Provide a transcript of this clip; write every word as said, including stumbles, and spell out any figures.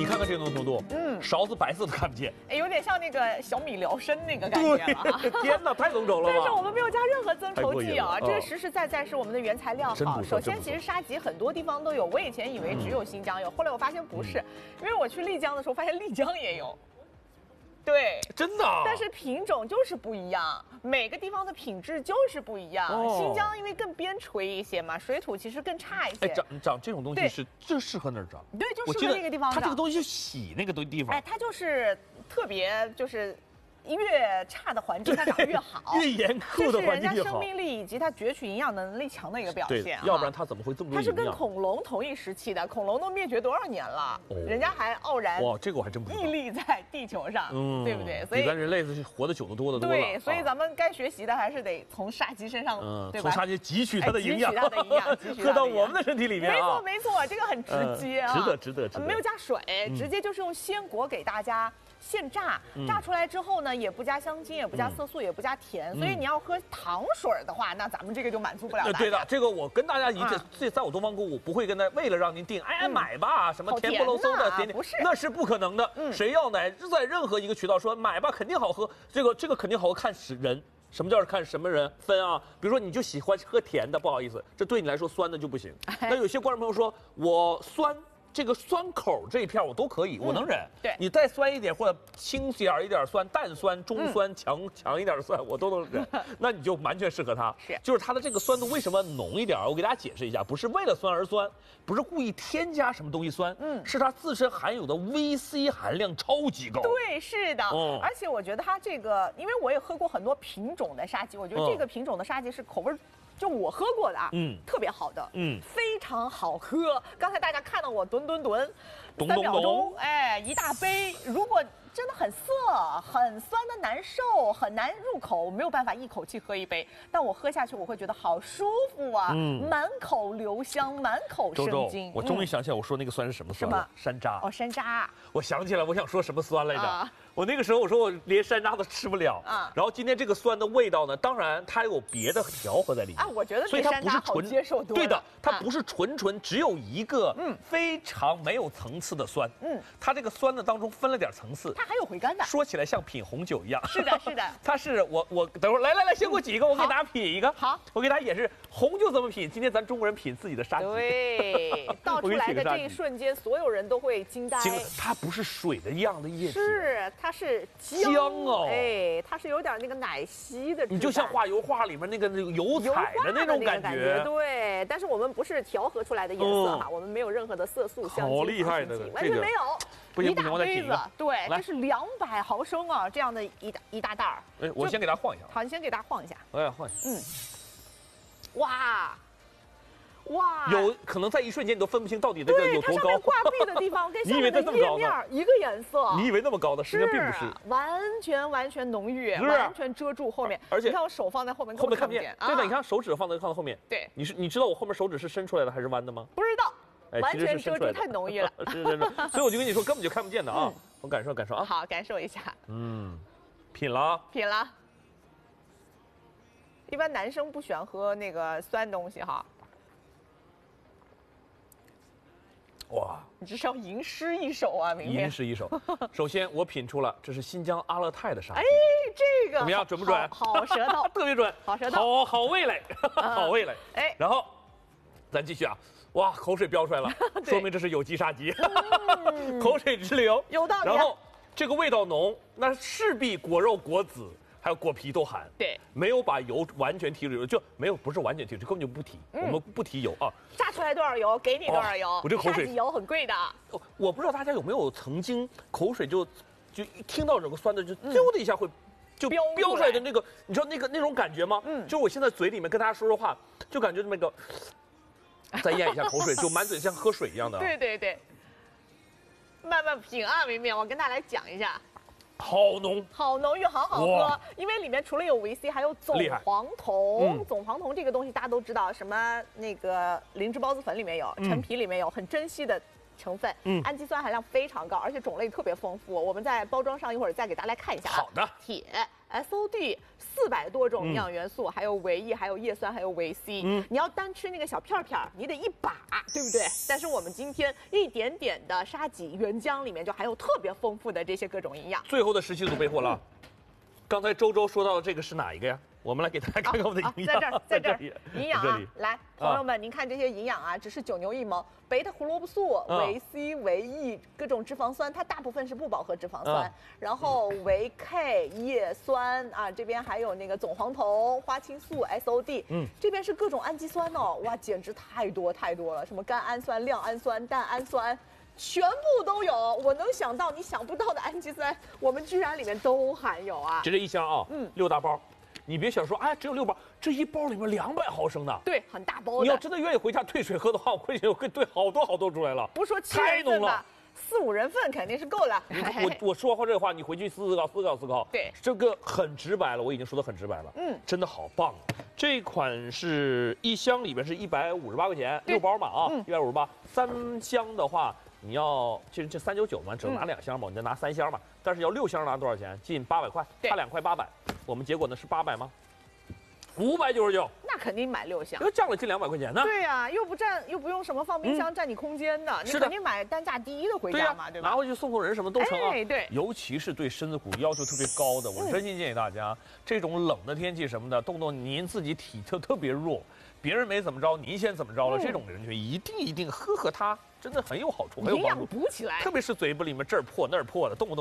看看这个浓稠度，嗯，勺子白色的看不见， 哎，有点像那个小米辽参那个感觉了。 天哪，太浓稠了吧！ 但是我们没有加任何增稠剂啊， 太过瘾了这个实实在在是我们的原材料好。 真不错首先，其实沙棘很多地方都有，我以前以为只有新疆有，后来我发现不是，因为我去丽江的时候发现丽江也有。对， 真的啊。 但是品种就是不一样，每个地方的品质就是不一样。 哦新疆因为更边陲一些嘛，水土其实更差一些。 哎，长长这种东西对是就适合那儿长。 对，就适我记得合那个地方长。 它这个东西就洗那个东地方。 哎，它就是特别就是。越差的环境，它长得越好， 越严酷的环境越好， 这是人家生命力以及它攫取营养能力强的一个表现、啊。 要不然它怎么会这么多它是营养？ 跟恐龙同一时期的，恐龙都灭绝多少年了，哦、人家还傲然哇，这个我还真不知道。 屹立在地球上，嗯，对不对？所以比咱人类是活得久得多的多了。 对，所以咱们该学习的还是得从沙棘身上，嗯，对吧？ 从沙棘汲取它的营养， 汲取它的营养， 喝到我们的身体里面没错，没错，这个很直接啊， 值得，值得，值得。 没有加水，直接就是用鲜果给大家。现榨，榨出来之后呢，也不加香精，也不加色素，也不加甜，所以你要喝糖水的话，那咱们这个就满足不了大家。 对的，这个我跟大家一致，这在我东方购物不会跟他为了让您订，哎买吧，什么甜不溜嗖的甜点， 不是， 那是不可能的。谁要奶在任何一个渠道说买吧，肯定好喝，这个这个肯定好喝，看人。什么叫看什么人分啊？比如说你就喜欢喝甜的，不好意思，这对你来说酸的就不行。那有些观众朋友说我酸。这个酸口这一片我都可以，我能忍。 对， 你再酸一点或者轻点一点酸，淡酸、中酸、强强一点酸，我都能忍。那你就完全适合它。 是， 就是它的这个酸度为什么浓一点？我给大家解释一下，不是为了酸而酸，不是故意添加什么东西酸，嗯，是它自身含有的 V C 含量超级高。 对，是的。嗯，而且我觉得它这个，因为我也喝过很多品种的沙棘，我觉得这个品种的沙棘是口味。就我喝过的啊，嗯，特别好的，嗯，非常好喝。刚才大家看到我吨吨吨，三秒钟，哎，一大杯。如果真的很涩、很酸的难受、很难入口，没有办法一口气喝一杯。但我喝下去，我会觉得好舒服啊，嗯，满口留香，满口生津。 我终于想起来，我说那个酸是什么酸了？山楂。 哦，山楂。 我想起来，我想说什么酸来着？我那个时候我说我连山楂都吃不了啊。然后今天这个酸的味道呢，当然它有别的调和在里面啊。我觉得所以它不是纯接受多了。 对的，它不是纯纯只有一个嗯非常没有层次的酸。嗯，它这个酸的当中分了点层次。 它还有回甘的。 说起来像品红酒一样。 是的，是的。 它是我我等会儿来来来，先给我挤一个，我给大家品一个。 好， 我给大家也是红酒怎么品。今天咱中国人品自己的沙棘。 对，倒出来的这一瞬间，所有人都会惊呆。 它不是水的一样的液体。 是，它是姜哦， 哎，它是有点那个奶昔的， 你就像画油画里面那个那个油彩的那种感觉， 对。但是我们不是调和出来的颜色哈，我们没有任何的色素、香精、 好厉害的， 完全没有。 不行不行，我得挤一个。 对，这是两百毫升啊，这样的一大一大袋儿。 哎，我先给大家晃一下。 好，你先给大家晃一下。 哎，晃一下。 嗯。哇。哇， 有可能在一瞬间你都分不清到底这个有多高。 它上面挂壁的地方跟下面的页面一个颜色。 你以为那么高的，实际上并不是。 完全完全浓郁，完全遮住后面。 而且你看我手放在后面， 后面看不见。对的，你看手指放在放在后面。 对， 你是你知道我后面手指是伸出来的还是弯的吗？ 不知道，完全遮住，太浓郁了。 是是是，所以我就跟你说，根本就看不见的啊。我感受感受啊。 好，感受一下。 嗯，品了， 品了。一般男生不喜欢喝那个酸东西哈。 哇， 你这是要吟诗一首啊！明天吟诗一首。首先，我品出了这是新疆阿勒泰的沙棘。 哎，这个怎么样？准不准？ 好舌头， 特别准。 好舌头， 好好味蕾，好味蕾。哎，然后咱继续啊！哇，口水飙出来了，说明这是有机沙棘，口水直流。 有道理。 然后这个味道浓，那势必果肉、果籽还有果皮都含。 对， 没有把油完全提出，就没有不是完全提出，根本就不提。我们不提油啊。 榨出来多少油，给你多少油。 我这口水， 沙棘油很贵的。 我不知道大家有没有曾经口水就就一听到这个酸的就啾的一下会就飙出来的那个，你知道那个那种感觉吗？嗯，就我现在嘴里面跟大家说说话，就感觉那个再咽一下口水，就满嘴像喝水一样的。 对对对，慢慢品啊，明明我跟大家来讲一下。 好浓， 好浓郁，好好喝。因为里面除了有维 C， 还有总黄酮。嗯、总黄酮这个东西大家都知道，什么那个灵芝孢子粉里面有，陈、嗯、皮里面有，很珍稀的成分。嗯，氨基酸含量非常高，而且种类特别丰富。我们在包装上一会儿再给大家来看一下啊。 好的。 铁、 S O D 四百多种营养元素，嗯、还有维 E， 还有叶酸，还有维 C。嗯，你要单吃那个小片片，你得一把，对不对？但是我们今天一点点的沙棘原浆里面就含有特别丰富的这些各种营养。 最后的十七组备货了。嗯、刚才周周说到的这个是哪一个呀？我们来给大家看看我们的营养， 在这儿，在这儿，营养啊，来，朋友们，您看这些营养啊，只是九牛一毛，贝塔胡萝卜素、维 C、维 E 各种脂肪酸，它大部分是不饱和脂肪酸，然后维 K 叶酸啊，这边还有那个总黄酮、花青素、S O D， 嗯，这边是各种氨基酸哦，哇，简直太多太多了，什么甘氨酸、亮氨酸、蛋氨酸。全部都有，我能想到你想不到的氨基酸，我们居然里面都含有啊！ 就这一箱啊，嗯，六大包。你别想说，哎，只有六包，这一包里面两百毫升的， 对，很大包的。 你要真的愿意回家兑水喝的话，我估计我可以兑好多好多出来了。 不说七人份吧，四五人份肯定是够了。 我我说话这个话，你回去思思考思考思考。 对， 这个很直白了，我已经说的很直白了。嗯，真的好棒。这款是一箱里边是一百五十八块钱，六包嘛啊，一百五十八。三箱的话。你要其实这三九九嘛，只能拿两箱嘛，你就拿三箱嘛。但是要六箱拿多少钱？近八百块，差两块八百。我们结果呢是八百吗？五百九十九。 那肯定买六箱， 又降了近两百块钱呢。 对呀、啊，又不占，又不用什么放冰箱占你空间的，你肯定买单价第一的回家嘛，对吧？ 拿回去送送人什么都成啊。 哎，对。 尤其是对身子骨要求特别高的，我真心建议大家，这种冷的天气什么的，动动您自己体特特别弱，别人没怎么着，您先怎么着了，这种人群一定一定喝喝它。真的很有好处，很有帮助， 营养补起来， 特别是嘴巴里面这儿破那儿破的，动不动。